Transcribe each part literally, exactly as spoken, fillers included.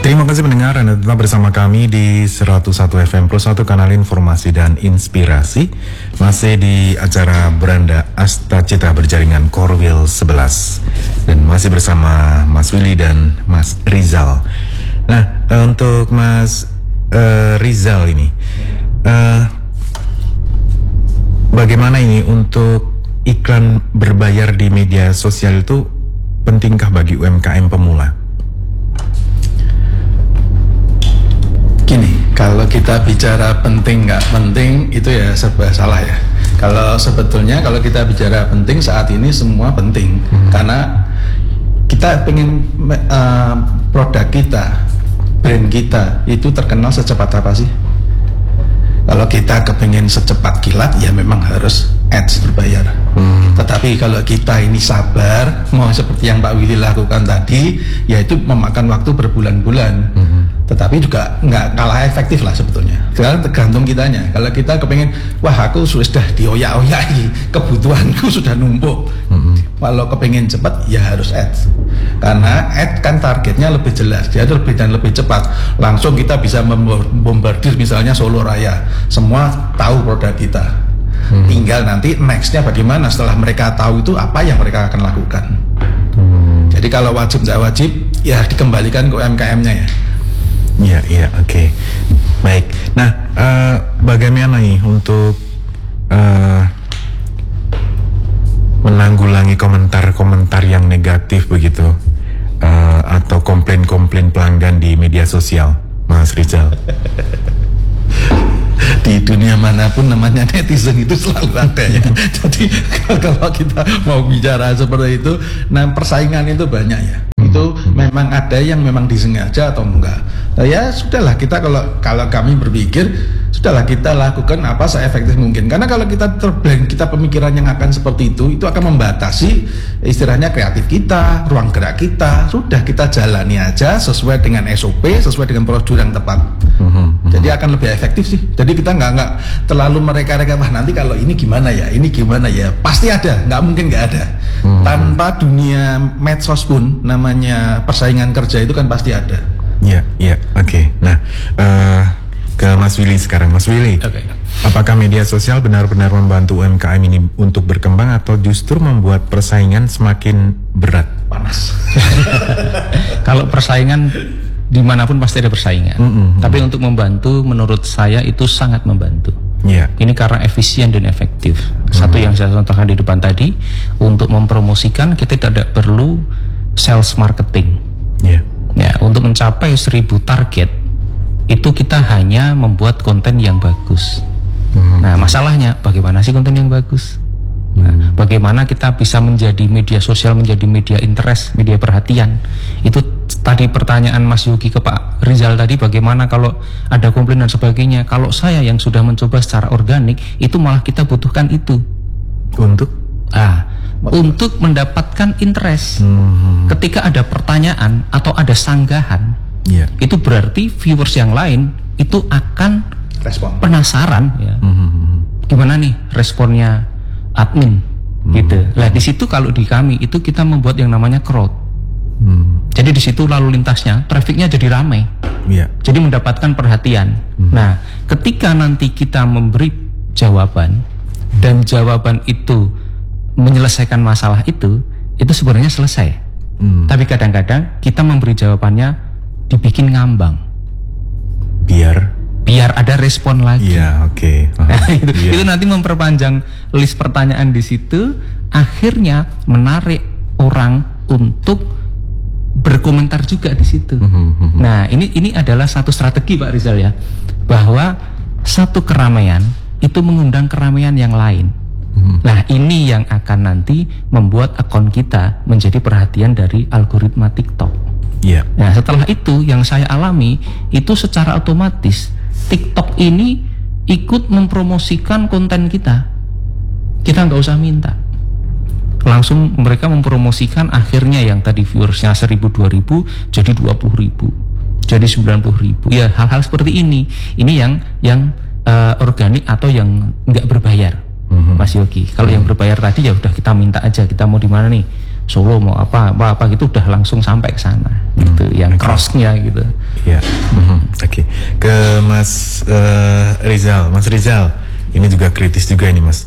Terima kasih pendengar, Anda tetap bersama kami di seratus satu F M Plus satu, kanal informasi dan inspirasi. Masih di acara Beranda Asta Cita berjaringan Korwil sebelas. Dan masih bersama Mas Willy dan Mas Rizal. Nah, untuk Mas uh, Rizal ini, uh, bagaimana ini untuk iklan berbayar di media sosial itu pentingkah bagi U M K M pemula? Gini, kalau kita bicara penting nggak penting itu ya serba salah ya. Kalau sebetulnya kalau kita bicara penting saat ini semua penting, hmm. karena kita pengen uh, produk kita, brand kita itu terkenal secepat apa sih? Kalau kita kepengen secepat kilat ya memang harus ads berbayar. Hmm. Tetapi kalau kita ini sabar, mau seperti yang Pak Willy lakukan tadi, yaitu memakan waktu berbulan-bulan. Hmm. Tetapi juga nggak kalah efektif lah sebetulnya. Sekarang tergantung kitanya. Kalau kita kepengen, wah aku sudah dioyak-oyaki, kebutuhanku sudah numpuk. Hmm. Kalau kepengen cepat ya harus ads. Karena ads kan targetnya lebih jelas, dia lebih dan lebih cepat. Langsung kita bisa membombardir misalnya Solo Raya. Semua tahu produk kita. Hmm. Tinggal nanti nextnya bagaimana setelah mereka tahu itu apa yang mereka akan lakukan. Hmm. Jadi kalau wajib nggak wajib ya dikembalikan ke U M K M-nya ya. Iya iya oke okay. Baik. Nah uh, bagaimana nih untuk uh, menanggulangi komentar-komentar yang negatif begitu uh, atau komplain-komplain pelanggan di media sosial, Mas Rizal? Di dunia manapun namanya netizen itu selalu ada ya. Jadi kalau kita mau bicara seperti itu, nah persaingan itu banyak ya. Itu memang ada yang memang disengaja atau enggak. Nah, ya sudahlah kita kalau kalau kami berpikir sudahlah kita lakukan apa seefektif mungkin. Karena kalau kita terblank, kita pemikiran yang akan seperti itu, itu akan membatasi istilahnya kreatif kita, ruang gerak kita. Sudah kita jalani aja sesuai dengan S O P, sesuai dengan prosedur yang tepat. Jadi akan lebih efektif sih. Jadi kita nggak nggak terlalu mereka-reka, wah nanti kalau ini gimana ya, ini gimana ya. Pasti ada, nggak mungkin nggak ada. Hmm. Tanpa dunia medsos pun namanya persaingan kerja itu kan pasti ada. Iya, iya, oke. Okay. Nah, uh, ke Mas Willy sekarang, Mas Willy. Okay. Apakah media sosial benar-benar membantu U M K M ini untuk berkembang atau justru membuat persaingan semakin berat? Panas. Kalau persaingan dimanapun pasti ada persaingan. Mm -hmm. Tapi untuk membantu, menurut saya itu sangat membantu. Yeah. Ini karena efisien dan efektif. Satu mm-hmm. yang saya contohkan di depan tadi, untuk mempromosikan kita tidak perlu sales marketing. Yeah. Ya, untuk mencapai seribu target itu kita hanya membuat konten yang bagus. Mm-hmm. Nah, masalahnya bagaimana sih konten yang bagus? Nah, bagaimana kita bisa menjadi media sosial menjadi media interest, media perhatian? Itu tadi pertanyaan Mas Yuki ke Pak Rizal tadi, bagaimana kalau ada komplain dan sebagainya. Kalau saya yang sudah mencoba secara organik, itu malah kita butuhkan itu untuk ah untuk mendapatkan interest. Hmm. Ketika ada pertanyaan atau ada sanggahan, yeah. itu berarti viewers yang lain itu akan respon, penasaran ya. Hmm. Gimana nih responnya admin, hmm. gitu. Lah di situ kalau di kami itu kita membuat yang namanya crowd. Hmm. Jadi di situ lalu lintasnya, trafiknya jadi ramai. Yeah. Jadi mendapatkan perhatian. Hmm. Nah, ketika nanti kita memberi jawaban dan jawaban itu menyelesaikan masalah itu, itu sebenarnya selesai. Hmm. Tapi kadang-kadang kita memberi jawabannya dibikin ngambang. Biar biar ada respon lagi. Iya, oke. Okay. Uh, nah, itu, yeah. itu nanti memperpanjang list pertanyaan di situ, akhirnya menarik orang untuk berkomentar juga di situ. Uh, uh, uh. Nah, ini ini adalah satu strategi Pak Rizal ya, bahwa satu keramaian itu mengundang keramaian yang lain. Uh. Nah, ini yang akan nanti membuat akun kita menjadi perhatian dari algoritma TikTok. Yeah. Nah, setelah itu yang saya alami itu secara otomatis TikTok ini ikut mempromosikan konten kita. Kita nggak usah minta, langsung mereka mempromosikan, akhirnya yang tadi viewersnya seribu dua ribu jadi dua puluh ribu, jadi sembilan puluh ribu. Ya, hal-hal seperti ini, ini yang yang uh, organik atau yang nggak berbayar, mm-hmm. Mas Yogi. Kalau mm-hmm. yang berbayar tadi ya udah kita minta aja, kita mau di mana nih, Solo mau apa apa apa gitu, udah langsung sampai ke sana, hmm. gitu, yang crossnya gitu. ya. Mm-hmm. Oke, okay. Ke Mas uh, Rizal, Mas Rizal, ini juga kritis juga ini Mas.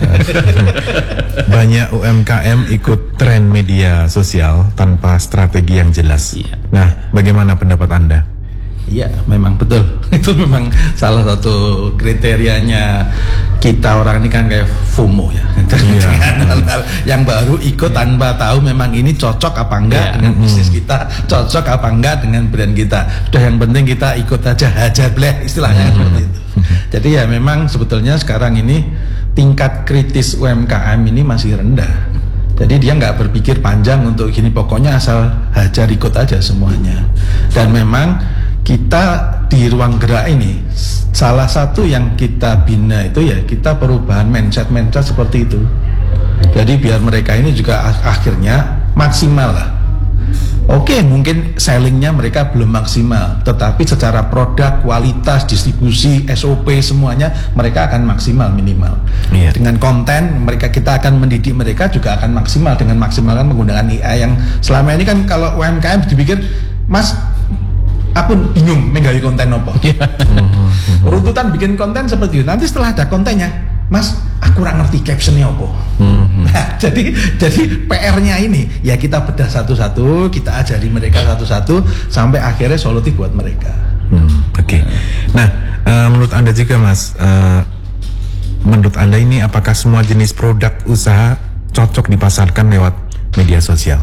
Banyak U M K M ikut tren media sosial tanpa strategi yang jelas. Ya. Nah, bagaimana pendapat Anda? Iya, memang betul. Itu memang salah satu kriterianya kita orang ini kan kayak FOMO ya. Iya. Hal-hal yang baru ikut tanpa tahu memang ini cocok apa enggak ya. dengan bisnis kita, cocok apa enggak dengan brand kita. Sudah yang penting kita ikut aja, hajar bleh istilahnya hmm. seperti itu. Jadi ya memang sebetulnya sekarang ini tingkat kritis U M K M ini masih rendah. Jadi dia nggak berpikir panjang untuk gini, pokoknya asal hajar ikut aja semuanya. Dan memang kita di ruang gerak ini salah satu yang kita bina itu ya kita perubahan mindset-mindset seperti itu. Jadi biar mereka ini juga akhirnya maksimal lah. Oke, mungkin sellingnya mereka belum maksimal, tetapi secara produk, kualitas, distribusi, S O P semuanya mereka akan maksimal minimal. Iya. Dengan konten mereka kita akan mendidik mereka juga akan maksimal dengan maksimalkan menggunakan A I yang selama ini kan kalau U M K M dipikir, Mas, aku bingung menggali konten apa. Runtutan bikin konten seperti itu. Nanti setelah ada kontennya, Mas, aku kurang ngerti captionnya apa. Hmm. Nah, jadi jadi P R-nya ini ya kita bedah satu-satu, kita ajari mereka satu-satu sampai akhirnya solutif buat mereka. Hmm, Oke. Okay. Nah, uh, menurut Anda juga, Mas, uh, menurut Anda ini apakah semua jenis produk usaha cocok dipasarkan lewat media sosial?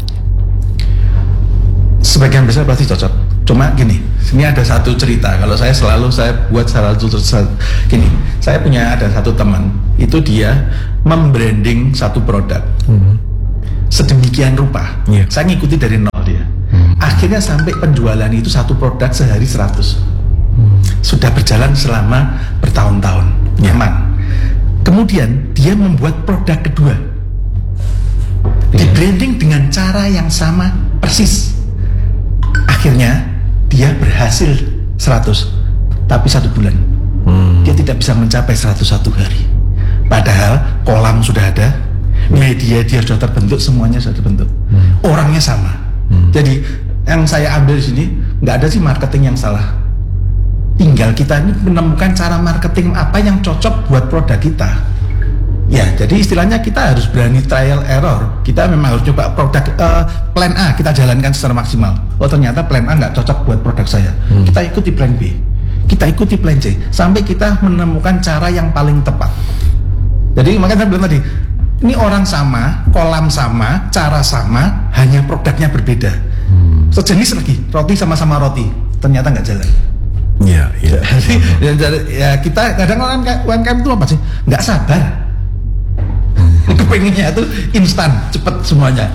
Sebagian besar pasti cocok. Cuma gini, sini ada satu cerita. Kalau saya selalu saya buat salah satu gini. Saya punya ada satu teman, itu dia membranding satu produk. Hmm. Sedemikian rupa. Yeah. Saya ngikuti dari nol dia. Hmm. Akhirnya sampai penjualan itu satu produk sehari seratus. Hmm. Sudah berjalan selama bertahun-tahun. Nyaman. Yeah. Kemudian dia membuat produk kedua. Yeah. Di branding dengan cara yang sama persis. Akhirnya dia berhasil seratus, tapi satu bulan hmm. dia tidak bisa mencapai seratus satu hari. Padahal kolam sudah ada, media dia sudah terbentuk, semuanya sudah terbentuk, hmm. orangnya sama. Hmm. Jadi yang saya ambil di sini nggak ada sih marketing yang salah. Tinggal kita ini menemukan cara marketing apa yang cocok buat produk kita. Ya, jadi istilahnya kita harus berani trial error. Kita memang harus coba produk uh, plan A kita jalankan secara maksimal. Oh ternyata plan A nggak cocok buat produk saya. Hmm. Kita ikuti plan B, kita ikuti plan C, sampai kita menemukan cara yang paling tepat. Jadi makanya saya bilang tadi, ini orang sama, kolam sama, cara sama, hanya produknya berbeda. Hmm. Sejenis lagi, roti sama-sama roti, ternyata nggak jalan. Iya, iya. Jadi ya kita kadang orang U M K M itu apa sih? Nggak sabar. Kepengennya itu instan, cepet semuanya.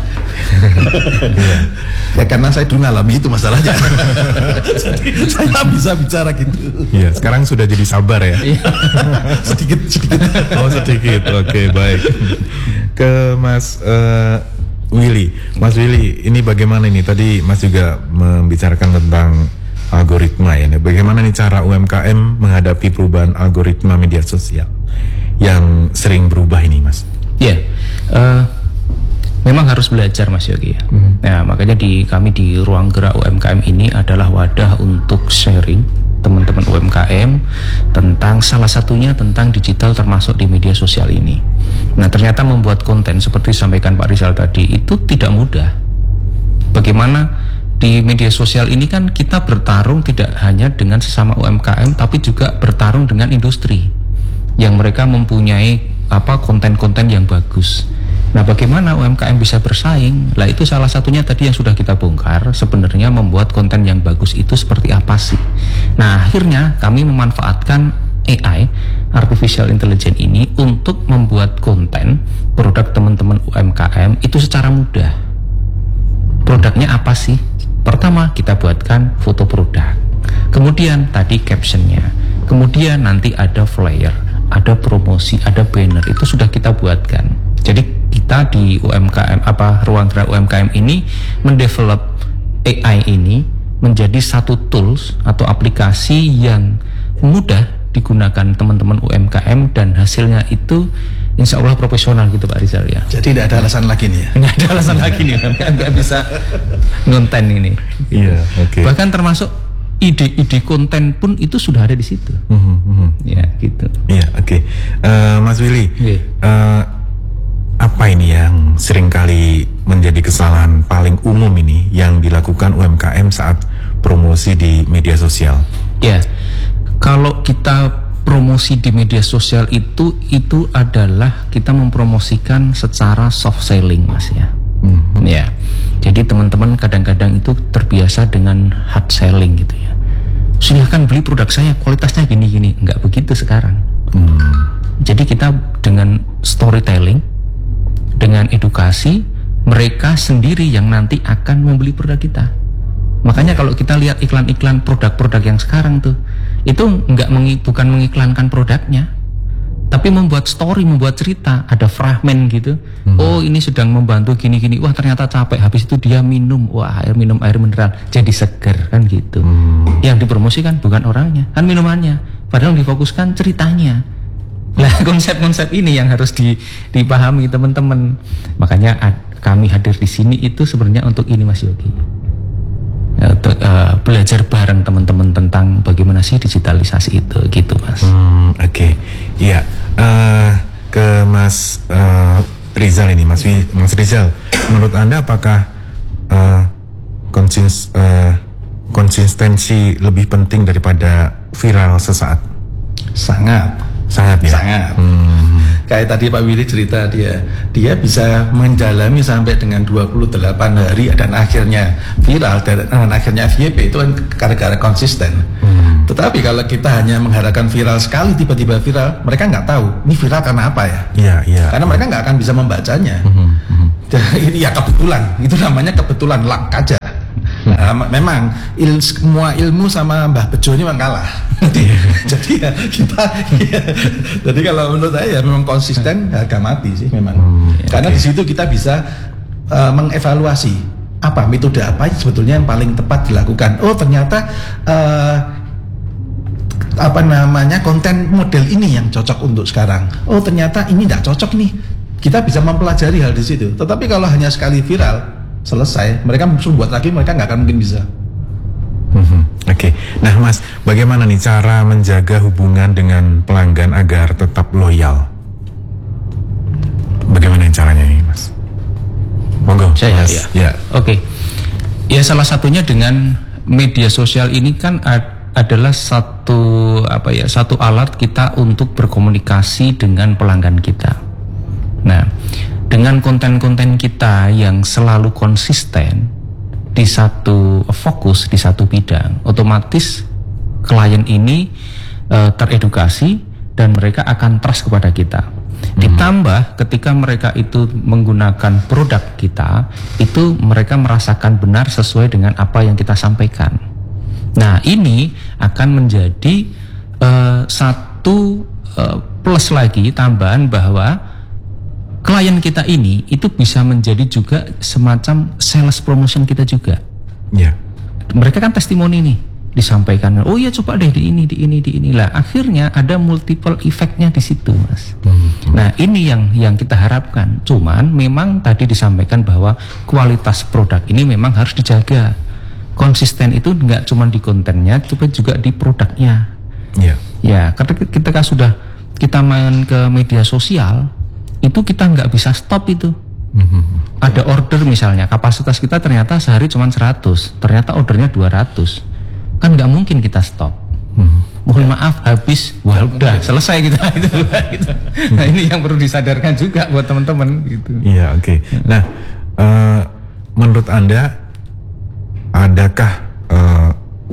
Ya karena saya dulu ngalami itu masalahnya. Jadi saya bisa bicara gitu. Iya, sekarang sudah jadi sabar ya. sedikit sedikit. Oh sedikit, oke okay, baik. Ke Mas uh, Willy, Mas Willy, ini bagaimana ini? Tadi Mas juga membicarakan tentang algoritma ya. Bagaimana nih cara U M K M menghadapi perubahan algoritma media sosial yang sering berubah ini, Mas? Ya, yeah, uh, memang harus belajar Mas Yogi ya. Mm-hmm. Nah, makanya di kami di Ruang Gerak U M K M ini adalah wadah untuk sharing teman-teman U M K M tentang salah satunya tentang digital termasuk di media sosial ini. Nah, ternyata membuat konten seperti disampaikan Pak Rizal tadi itu tidak mudah. Bagaimana di media sosial ini kan kita bertarung tidak hanya dengan sesama U M K M tapi juga bertarung dengan industri yang mereka mempunyai apa konten-konten yang bagus. Nah, bagaimana U M K M bisa bersaing? Lah itu salah satunya tadi yang sudah kita bongkar, sebenarnya membuat konten yang bagus itu seperti apa sih? Nah, akhirnya kami memanfaatkan A I, Artificial Intelligence ini untuk membuat konten produk teman-teman U M K M itu secara mudah. Produknya apa sih? Pertama, kita buatkan foto produk. Kemudian tadi captionnya. Kemudian nanti ada flyer, ada promosi, ada banner, itu sudah kita buatkan. Jadi kita di U M K M apa Ruang Gerak U M K M ini mendevelop A I ini menjadi satu tools atau aplikasi yang mudah digunakan teman-teman U M K M dan hasilnya itu insya Allah profesional gitu Pak Rizal ya. Jadi tidak ada alasan lagi nih ya? Nggak ada alasan lagi nih, nggak bisa ngonten ini. Iya, oke. Okay. Bahkan termasuk ide-ide konten pun itu sudah ada di situ. Mm-hmm, mm-hmm. Ya gitu. Iya, oke. Okay. Uh, Mas Willy, yeah. uh, apa ini yang seringkali menjadi kesalahan paling umum ini yang dilakukan U M K M saat promosi di media sosial? Ya, kalau kita promosi di media sosial itu itu adalah kita mempromosikan secara soft selling, Mas ya. Mm-hmm. Ya. Jadi teman-teman kadang-kadang itu terbiasa dengan hard selling gitu ya. Silahkan beli produk saya, kualitasnya gini-gini. Enggak begitu sekarang. Mm. Jadi kita dengan storytelling, dengan edukasi, mereka sendiri yang nanti akan membeli produk kita. Makanya kalau kita lihat iklan-iklan produk-produk yang sekarang tuh, itu enggak mengi, bukan mengiklankan produknya, tapi membuat story, membuat cerita, ada fragmen gitu. Hmm. Oh ini sedang membantu gini-gini, wah ternyata capek, habis itu dia minum, wah air minum air mineral, jadi seger kan gitu. Hmm. Yang dipromosikan bukan orangnya, kan minumannya, padahal difokuskan ceritanya. Nah konsep-konsep ini yang harus di, dipahami teman-teman. Makanya ad, kami hadir di sini itu sebenarnya untuk ini Mas Yogi. Untuk uh, belajar bareng teman-teman tentang bagaimana sih digitalisasi itu gitu Mas. Hmm, Oke, okay. Iya. Uh, ke Mas uh, Rizal ini, Mas Mas Rizal, menurut Anda apakah uh, konsist, uh, konsistensi lebih penting daripada viral sesaat? Sangat, sangat ya. Sangat. Hmm. Kayak tadi Pak Willy cerita dia, dia bisa mendalami sampai dengan dua puluh delapan hari dan akhirnya viral dan, dan akhirnya F Y P itu kan gara-gara konsisten. Hmm. Tetapi kalau kita hanya mengharapkan viral sekali tiba-tiba viral, mereka nggak tahu ini viral karena apa ya? Iya, iya. Karena mereka nggak akan bisa membacanya. Hmm. Hmm. Jadi ya kebetulan, itu namanya kebetulan luck aja. Nah, memang il, semua ilmu sama Mbah Bejo ini memang kalah. Jadi ya kita ya, jadi kalau menurut saya ya memang konsisten harga mati sih memang. Hmm, Karena okay. di situ kita bisa uh, mengevaluasi apa metode apa sebetulnya yang paling tepat dilakukan. Oh ternyata uh, apa namanya konten model ini yang cocok untuk sekarang. Oh ternyata ini tidak cocok nih. Kita bisa mempelajari hal di situ. Tetapi kalau hanya sekali viral selesai, mereka suruh buat lagi, mereka nggak akan mungkin bisa. Mm-hmm. Oke, okay. Nah Mas, bagaimana nih cara menjaga hubungan dengan pelanggan agar tetap loyal? Bagaimana caranya nih Mas? Monggo, saya Mas. Ya. Ya. Oke, okay. Ya salah satunya dengan media sosial ini kan ad- adalah satu apa ya, satu alat kita untuk berkomunikasi dengan pelanggan kita. Nah, dengan konten-konten kita yang selalu konsisten di satu fokus di satu bidang, otomatis klien ini e, teredukasi dan mereka akan trust kepada kita. Hmm. Ditambah ketika mereka itu menggunakan produk kita, itu mereka merasakan benar sesuai dengan apa yang kita sampaikan. Nah, ini akan menjadi e, satu e, plus lagi tambahan bahwa klien kita ini itu bisa menjadi juga semacam sales promotion kita juga. Ya. Yeah. Mereka kan testimoni nih, disampaikan. Oh iya coba deh di ini, di ini, di inilah. Akhirnya ada multiple effect-nya di situ, Mas. Mm-hmm. Nah ini yang yang kita harapkan. Cuman memang tadi disampaikan bahwa kualitas produk ini memang harus dijaga. Konsisten itu nggak cuma di kontennya, tapi juga di produknya. Ya. Yeah. Ya, karena kita kan sudah kita main ke media sosial. Itu kita nggak bisa stop itu. Mm-hmm. Ada order misalnya, kapasitas kita ternyata sehari cuma seratus, ternyata ordernya dua ratus, kan nggak mungkin kita stop. Mm-hmm. Mohon maaf habis, wah udah selesai kita gitu. Mm-hmm. Nah ini yang perlu disadarkan juga buat teman-teman gitu. Iya, oke. Okay. Nah, uh, menurut Anda adakah uh,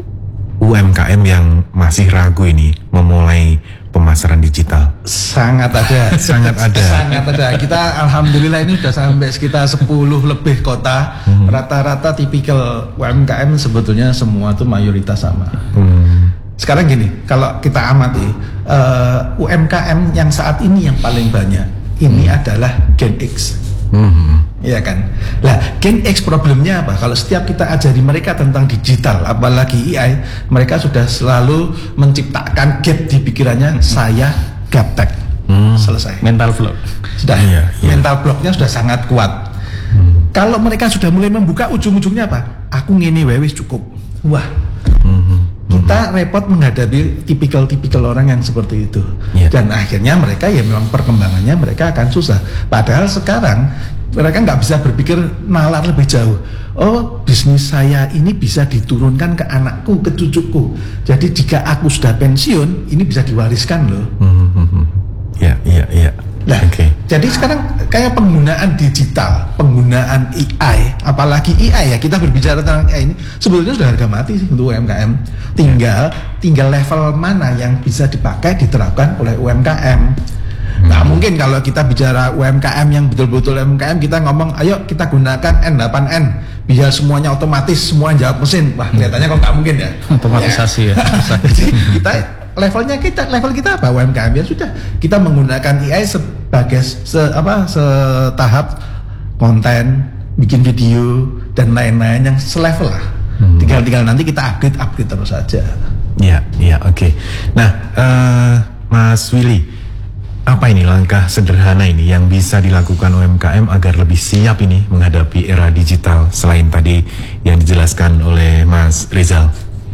U M K M yang masih ragu ini memulai pemasaran digital? Sangat ada, sangat ada. Sangat ada. Kita alhamdulillah ini sudah sampai sekitar sepuluh lebih kota. Hmm. Rata-rata tipikal U M K M sebetulnya semua tuh mayoritas sama. Hmm. Sekarang gini, kalau kita amati uh, U M K M yang saat ini yang paling banyak ini hmm. adalah Gen X. Hmm. Iya kan. Lah Gen X problemnya apa? Kalau setiap kita ajari mereka tentang digital, apalagi A I, mereka sudah selalu menciptakan gap di pikirannya. Saya gaptek. hmm. selesai. Mental block. Sudah, iya, iya. Mental blocknya sudah sangat kuat. Hmm. Kalau mereka sudah mulai membuka, ujung-ujungnya apa? Aku ngene wewis cukup. Wah, hmm. kita repot menghadapi tipikal-tipikal orang yang seperti itu. Yeah. Dan akhirnya mereka ya memang perkembangannya mereka akan susah. Padahal sekarang mereka nggak bisa berpikir nalar lebih jauh. Oh, bisnis saya ini bisa diturunkan ke anakku, ke cucuku. Jadi jika aku sudah pensiun, ini bisa diwariskan loh. Mm-hmm. Ya, iya, iya. Nah, okay. Jadi sekarang kayak penggunaan digital, penggunaan A I, apalagi A I ya, kita berbicara tentang A I ini sebetulnya sudah harga mati sih untuk U M K M. Tinggal, tinggal level mana yang bisa dipakai, diterapkan oleh U M K M. Nah mungkin kalau kita bicara U M K M yang betul-betul U M K M, kita ngomong ayo kita gunakan N delapan N biar semuanya otomatis, semua jawab mesin. Wah kelihatannya kok nggak mungkin ya. Otomatisasi ya. Jadi kita levelnya kita level kita apa U M K M ya sudah kita menggunakan A I sebagai se, apa setahap konten, bikin video dan lain-lain yang selevel lah. Hmm. Tinggal-tinggal nanti kita upgrade upgrade terus saja. Ya, ya oke. Okay. Nah uh, Mas Willy, apa ini langkah sederhana ini yang bisa dilakukan U M K M agar lebih siap ini menghadapi era digital selain tadi yang dijelaskan oleh Mas Rizal?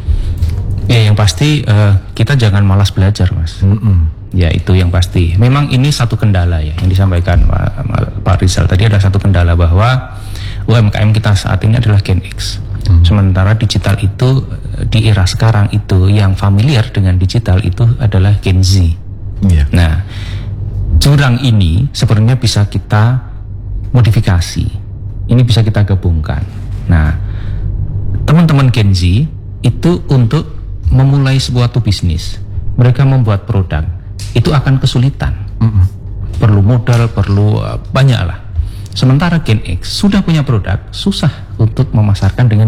Ya yang pasti uh, kita jangan malas belajar Mas. Mm-mm. Ya itu yang pasti. Memang ini satu kendala ya yang disampaikan Pak, Pak Rizal tadi, ada satu kendala bahwa U M K M kita saat ini adalah Gen X. Mm. Sementara digital itu di era sekarang itu yang familiar dengan digital itu adalah Gen Z. Yeah. Nah jurang ini sebenarnya bisa kita modifikasi, ini bisa kita gabungkan. Nah, teman-teman Gen Z itu untuk memulai sebuah bisnis, mereka membuat produk, itu akan kesulitan. Mm-hmm. Perlu modal, perlu uh, banyak lah. Sementara Gen X sudah punya produk, susah untuk memasarkan dengan